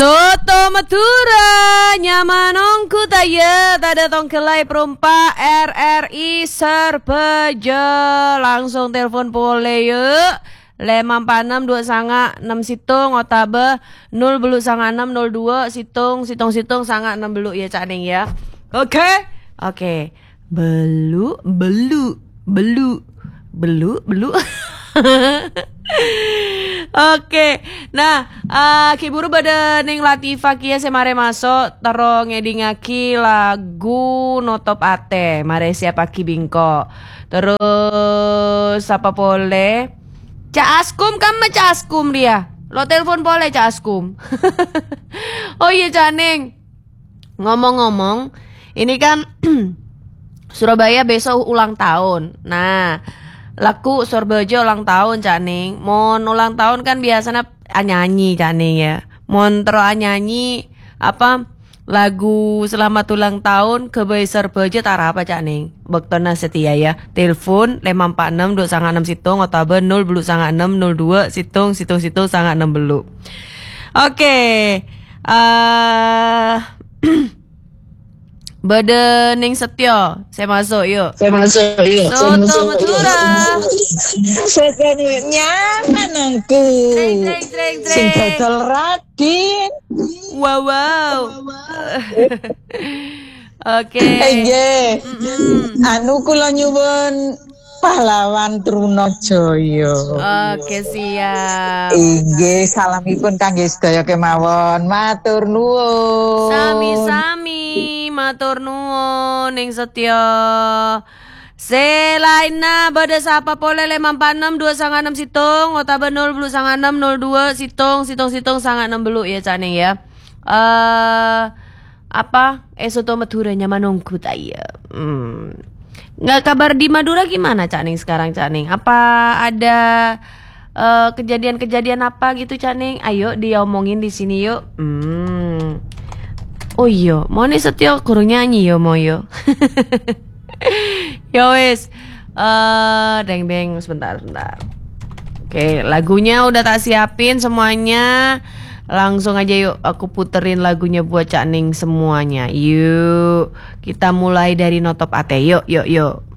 Soto Madura nyamanongku taya tada tongkelai perumpa RRI Serbeja. Langsung telepon boleh yuk 546 2 situng otabe 0 belu sanga 6 02 situng sanga 6 belu ya Cak Ning ya. Oke. Belu Oke, nah kiburu pada ning Latifah kia semare masuk tero ngedingaki lagu notop ate mare siapa kibingko terus apa boleh Cak Askum kamu Cak Askum dia lo telepon boleh Cak Askum. Oh iya Cak Ning, ngomong-ngomong ini kan Surabaya besok ulang tahun. Nah laku Surabaya ulang tahun Cak Ning. Mon ulang tahun kan biasanya nyanyi Cak Ning ya. Mon tero nyanyi apa lagu selamat ulang tahun ke Surabaya tara apa Cak Ning. Bektona setia ya. Telepon 546 2 situng otabe 0 belu sanga 6 02 situng sanga 6 belu. Oke. Bedening Setio, saya masuk yuk. Soto Madura. Sekene nyaman aku. Sing dodol Radin. Wow. Oke. Nggih. Anu kula nyuwun pahlawan Trunojoyo. Oke, siap. Nggih, salamipun kangge sedaya kemawon. Matur nuwun. Sami-sami, matur nuwun ning Setio. Selaina bada sapa pole 546 2 situng otabe 0 belu sanga 6 02 situng sanga 6 belu ya Cak Ning ya. Apa Soto Madura nyamanongku taya. Nggak kabar di Madura gimana Cak Ning sekarang Cak Ning? Apa ada kejadian-kejadian apa gitu Cak Ning? Ayo diomongin di sini yuk. Oh iya, mau nih Setio kurang nyanyi yo mau yo. Yo wes, deng sebentar. Oke, lagunya udah tak siapin semuanya. Langsung aja yuk aku puterin lagunya buat Cak Ning semuanya. Yuk, kita mulai dari notop ate. Yuk.